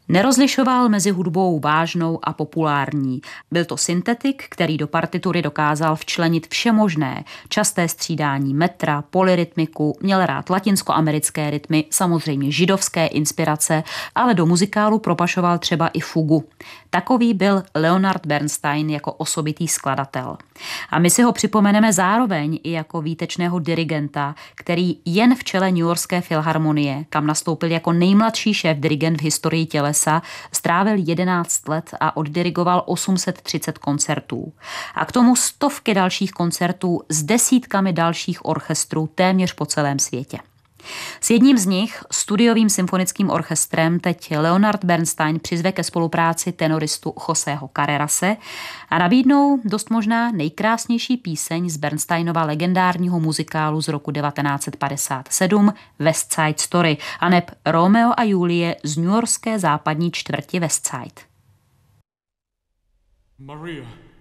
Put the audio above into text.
Nerozlišoval mezi hudbou vážnou a populární. Byl to syntetik, který do partitury dokázal včlenit všemožné, časté střídání metra, polyrytmiku, měl rád latinskoamerické rytmy, samozřejmě židovské inspirace, ale do muzikálu propašoval třeba i fugu. Takový byl Leonard Bernstein jako osobitý skladatel. A my si ho připomeneme zároveň i jako výtečného dirigenta, který jen v čele Newyorské filharmonie, kam nastoupil jako nejmladší šéf dirigent v historii tělesa, strávil 11 let a oddirigoval 830 koncertů. A k tomu stovky dalších koncertů s desítkami dalších orchestrů téměř po celém světě. S jedním z nich, studiovým symfonickým orchestrem, teď Leonard Bernstein přizve ke spolupráci tenoristu Joseho Carrerase a nabídnou dost možná nejkrásnější píseň z Bernsteinova legendárního muzikálu z roku 1957 West Side Story, aneb Romeo a Julie z newyorské západní čtvrti West Side. Maria.